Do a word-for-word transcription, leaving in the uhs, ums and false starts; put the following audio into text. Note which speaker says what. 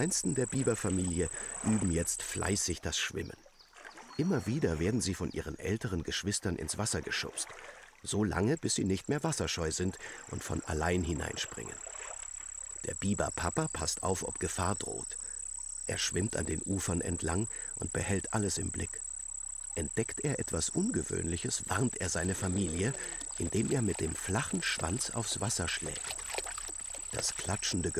Speaker 1: Kleinsten der Biberfamilie üben jetzt fleißig das Schwimmen. Immer wieder werden sie von ihren älteren Geschwistern ins Wasser geschubst, so lange, bis sie nicht mehr wasserscheu sind und von allein hineinspringen. Der Biberpapa passt auf, ob Gefahr droht. Er schwimmt an den Ufern entlang und behält alles im Blick. Entdeckt er etwas Ungewöhnliches, warnt er seine Familie, indem er mit dem flachen Schwanz aufs Wasser schlägt. Das klatschende